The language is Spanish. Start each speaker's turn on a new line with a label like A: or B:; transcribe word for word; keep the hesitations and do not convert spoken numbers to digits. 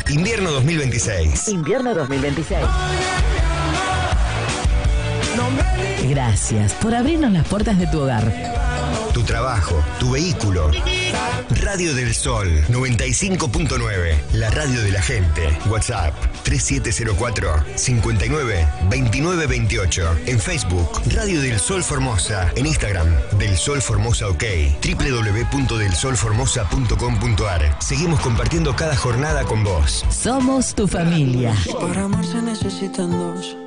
A: Invierno dos mil veintiséis.
B: Invierno dos mil veintiséis. Gracias por abrirnos las puertas de tu hogar.
A: Tu trabajo, tu vehículo. Radio del Sol noventa y cinco punto nueve. La radio de la gente. WhatsApp tres siete cero cuatro, cinco nueve, dos nueve dos ocho. En Facebook, Radio del Sol Formosa. En Instagram, Del Sol Formosa OK. doble u doble u doble u punto del sol formosa punto com punto a r. Seguimos compartiendo cada jornada con vos.
B: Somos tu familia.
C: Para amar se necesitan dos.